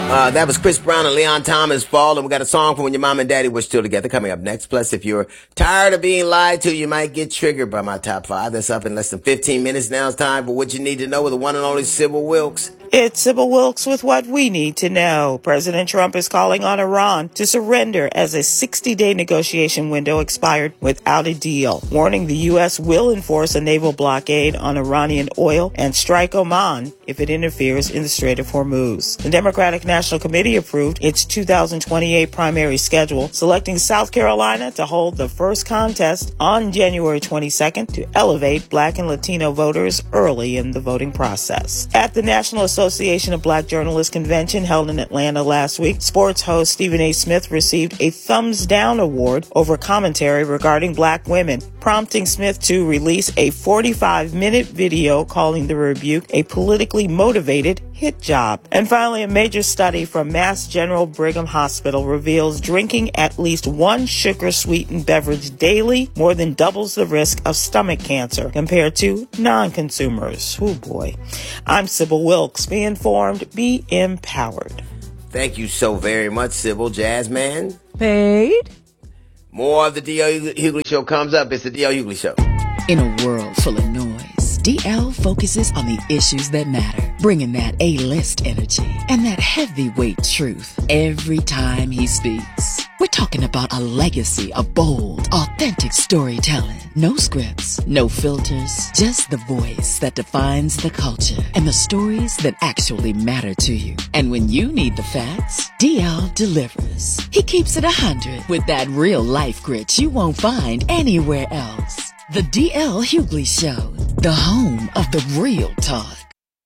That was Chris Brown and Leon Thomas, Fall, and we got a song from When Your Mom and Daddy Were Still Together coming up next. Plus, if you're tired of being lied to, you might get triggered by my top 5. That's up in less than 15 minutes. Now it's time for What You Need to Know with the one and only Sybil Wilkes. It's Sybil Wilkes with what we need to know. President Trump is calling on Iran to surrender as a 60-day negotiation window expired without a deal, warning the U.S. will enforce a naval blockade on Iranian oil and strike Oman if it interferes in the Strait of Hormuz. The Democratic National Committee approved its 2028 primary schedule, selecting South Carolina to hold the first contest on January 22nd to elevate Black and Latino voters early in the voting process. At the National Association of Black Journalists Convention held in Atlanta last week, sports host Stephen A. Smith received a thumbs down award over commentary regarding Black women, prompting Smith to release a 45-minute video calling the rebuke a politically motivated hit job. And finally, a major study from Mass General Brigham Hospital reveals drinking at least one sugar-sweetened beverage daily more than doubles the risk of stomach cancer compared to non-consumers. Oh boy. I'm Sybil Wilkes. Be informed, be empowered. Thank you so very much, Sybil. Jazzman. Paid. More of the D.L. Hughley Show comes up. It's the D.L. Hughley Show. In a world full of noise, DL focuses on the issues that matter, bringing that A-list energy and that heavyweight truth every time he speaks. We're talking about a legacy of bold, authentic storytelling. No scripts, no filters, just the voice that defines the culture and the stories that actually matter to you. And when you need the facts, DL delivers. He keeps it 100 with that real-life grit you won't find anywhere else. The D.L. Hughley Show, the home of the real talk.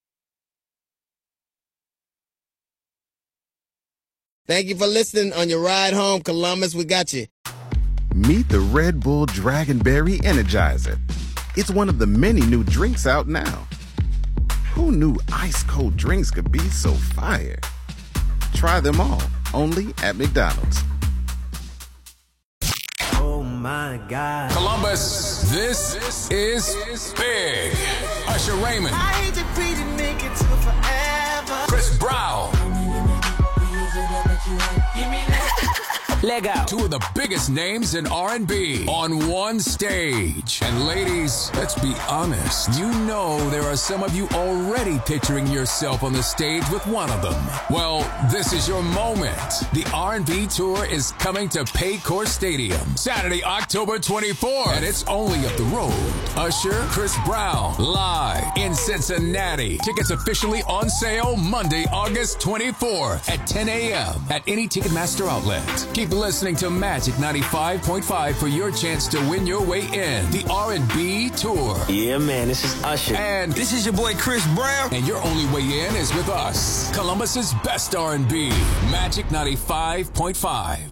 Thank you for listening on your ride home, Columbus. We got you. Meet the Red Bull Dragonberry Energizer. It's one of the many new drinks out now. Who knew ice-cold drinks could be so fire? Try them all, only at McDonald's. Oh my God. Columbus, this is big. Usher Raymond. I hate to be the nigga till forever. Chris Brown. Leg out. Two of the biggest names in R&B on one stage. And ladies, let's be honest. You know there are some of you already picturing yourself on the stage with one of them. Well, this is your moment. The R&B tour is coming to Paycor Stadium Saturday, October 24th. And it's only up the road. Usher, Chris Brown, live in Cincinnati. Tickets officially on sale Monday, August 24th at 10 a.m. at any Ticketmaster outlet. Keep listening to Magic 95.5 for your chance to win your way in the R&B tour. Yeah, man, this is Usher. And this is your boy Chris Brown. And your only way in is with us. Columbus's best R&B. Magic 95.5.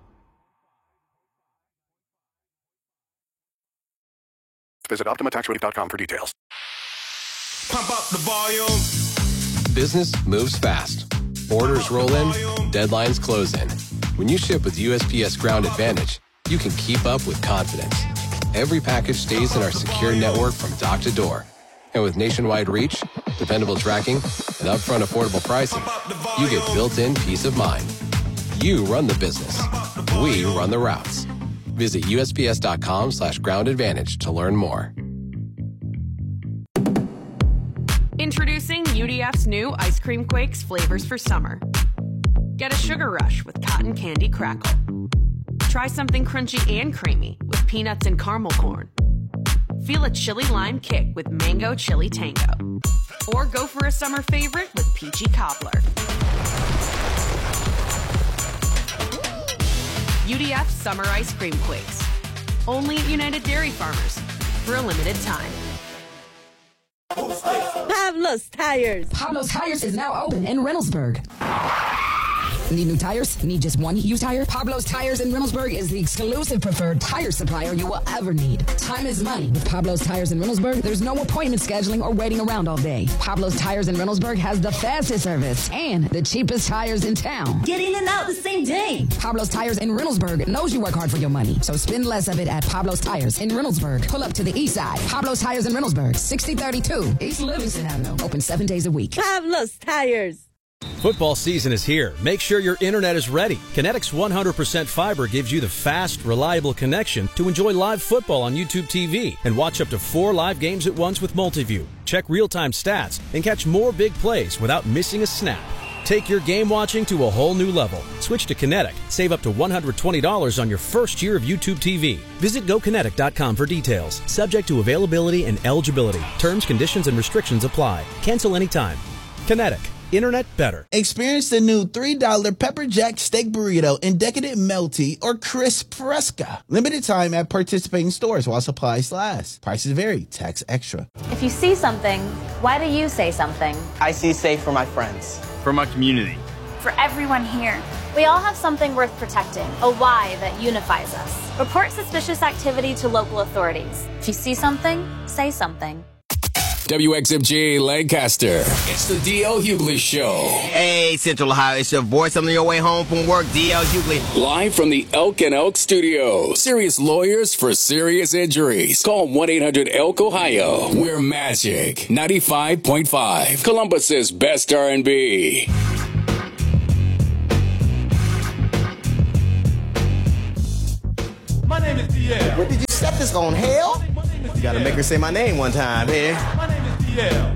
Visit OptimaTaxRelief.com for details. Pump up the volume. Business moves fast. Orders roll in, deadlines close in. When you ship with USPS Ground Advantage, you can keep up with confidence. Every package stays in our secure network from dock to door. And with nationwide reach, dependable tracking, and upfront affordable pricing, you get built-in peace of mind. You run the business. We run the routes. Visit USPS.com/Ground Advantage to learn more. Introducing UDF's new Ice Cream Quakes flavors for summer. Get a sugar rush with cotton candy crackle. Try something crunchy and creamy with peanuts and caramel corn. Feel a chili lime kick with mango chili tango. Or go for a summer favorite with peachy cobbler. UDF Summer Ice Cream Quakes. Only at United Dairy Farmers for a limited time. Pablo's Tires. Pablo's Tires is now open in Reynoldsburg. Need new tires? Need just one used tire? Pablo's Tires in Reynoldsburg is the exclusive preferred tire supplier you will ever need. Time is money. With Pablo's Tires in Reynoldsburg, there's no appointment scheduling or waiting around all day. Pablo's Tires in Reynoldsburg has the fastest service and the cheapest tires in town. Get in and out the same day. Pablo's Tires in Reynoldsburg knows you work hard for your money, so spend less of it at Pablo's Tires in Reynoldsburg. Pull up to the east side. Pablo's Tires in Reynoldsburg, 6032 East Livingston Avenue. Open 7 days a week. Pablo's Tires. Football season is here. Make sure your internet is ready. Kinetic's 100% fiber gives you the fast, reliable connection to enjoy live football on YouTube TV and watch up to 4 live games at once with Multiview. Check real-time stats and catch more big plays without missing a snap. Take your game watching to a whole new level. Switch to Kinetic. Save up to $120 on your first year of YouTube TV. Visit GoKinetic.com for details. Subject to availability and eligibility. Terms, conditions, and restrictions apply. Cancel anytime. Kinetic. Internet better. Experience the new $3 Pepper Jack Steak Burrito in Decadent Melty or Crisp Fresca. Limited time at participating stores while supplies last. Prices vary. Tax extra. If you see something, why do you say something? I see safe for my friends. For my community. For everyone here. We all have something worth protecting, a why that unifies us. Report suspicious activity to local authorities. If you see something, say something. WXMG Lancaster. It's the D.L. Hughley Show. Hey, Central Ohio, it's your voice on your way home from work, D.L. Hughley. Live from the Elk and Elk Studio. Serious lawyers for serious injuries. Call 1-800-ELK-OHIO. We're Magic 95.5. Columbus's best R&B. My name is D.L. What did you set this on, hell? You gotta make her say my name one time here. My name is D.L.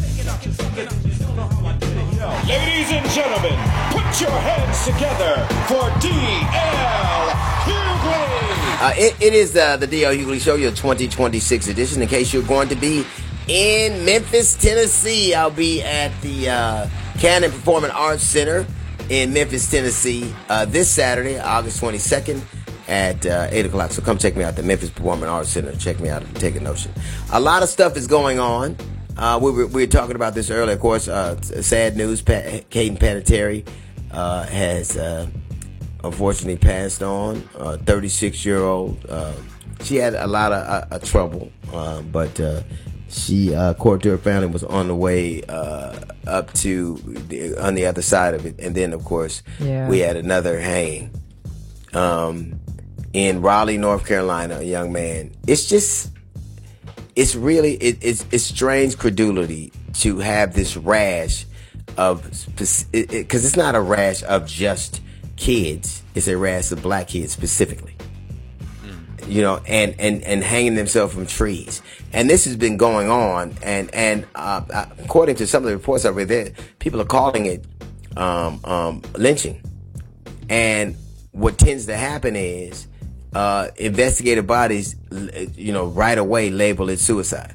Ladies and gentlemen, put your hands together for D.L. Hughley. It is the D.L. Hughley Show, your 2026 edition. In case you're going to be in Memphis, Tennessee, I'll be at the Cannon Performing Arts Center in Memphis, Tennessee this Saturday, August 22nd. At 8 o'clock. So come check me out at the Memphis Performing Arts Center. Check me out and take a notion. A lot of stuff is going on. We were talking about this earlier. Of course, sad news. Kaden Panettiere has unfortunately passed on. 36-year-old. She had a lot of trouble, but she, according to her family, was on the way up to on the other side of it. And then, of course, we had another hanging. In Raleigh, North Carolina, a young man. It's strange credulity to have this rash of, because it's not a rash of just kids. It's a rash of black kids specifically. You know, and hanging themselves from trees. And this has been going on. And according to some of the reports I read there, people are calling it lynching. And what tends to happen is investigative bodies, right away label it suicide.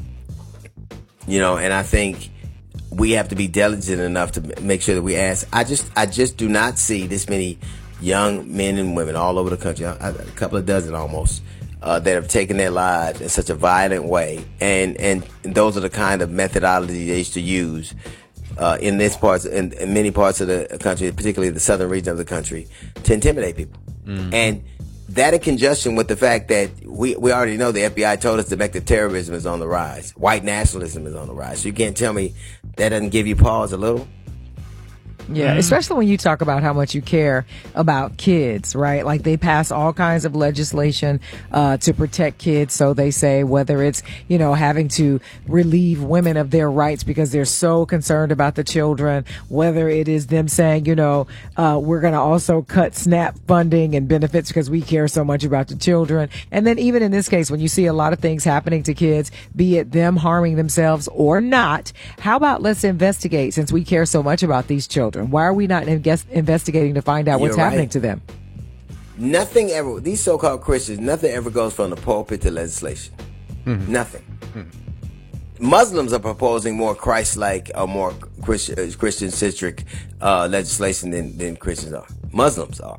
And I think we have to be diligent enough to make sure that we ask. I just do not see this many young men and women all over the country, a couple of dozen almost, that have taken their lives in such a violent way. And those are the kind of methodology they used to use in many parts of the country, particularly the southern region of the country, to intimidate people. And that in conjunction with the fact that we already know the FBI told us domestic terrorism is on the rise. White nationalism is on the rise. So you can't tell me that doesn't give you pause a little? Yeah, especially when you talk about how much you care about kids, right? Like they pass all kinds of legislation to protect kids. So they say whether it's, having to relieve women of their rights because they're so concerned about the children, whether it is them saying, we're going to also cut SNAP funding and benefits because we care so much about the children. And then even in this case, when you see a lot of things happening to kids, be it them harming themselves or not, how about let's investigate since we care so much about these children? Why are we not investigating to find out what's happening to them? Nothing ever, these so-called Christians, nothing ever goes from the pulpit to legislation. Nothing. Muslims are proposing more Christ-like or more Christian-centric legislation than Christians are. Muslims are.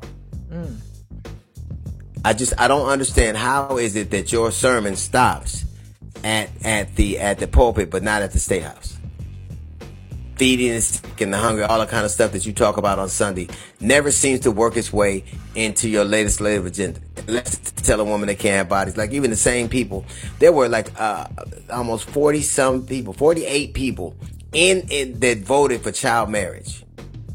I don't understand, how is it that your sermon stops at the pulpit but not at the State House? Feeding the sick and the hungry, all the kind of stuff that you talk about on Sunday, never seems to work its way into your legislative agenda. Let's tell a woman they can't have bodies. Like even the same people, there were like almost 40-some people, 48 people in that voted for child marriage.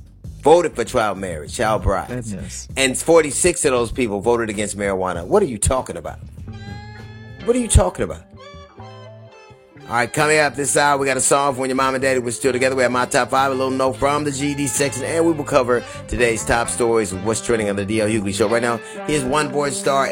Child brides. Goodness. And 46 of those people voted against marijuana. What are you talking about? All right, coming up this hour, we got a song for when your mom and daddy were still together. We have my top 5, a little note from the GD section, and we will cover today's top stories of what's trending on the DL Hughley Show. Right now, here's One Boy Star